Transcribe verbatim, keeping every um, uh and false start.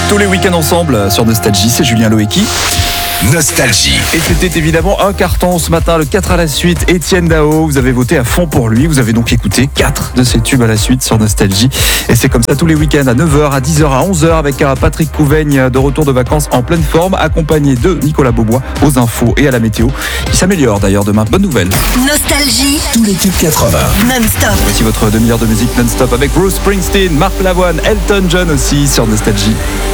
Tous les week-ends ensemble sur Nostalgie, c'est Julien Loeki. Nostalgie. Et c'était évidemment un carton ce matin, le quatre à la suite, Étienne Dao. Vous avez voté à fond pour lui, vous avez donc écouté quatre de ses tubes à la suite sur Nostalgie. Et c'est comme ça tous les week-ends à neuf heures, à dix heures, à onze heures, avec Patrick Couvaigne de retour de vacances en pleine forme, accompagné de Nicolas Beaubois aux infos et à la météo, qui s'améliore d'ailleurs demain. Bonne nouvelle. Nostalgie. Tous les tubes quatre-vingts. Non-stop. Voici votre demi-heure de musique non-stop avec Bruce Springsteen, Marc Lavoine, Elton John aussi sur Nostalgie.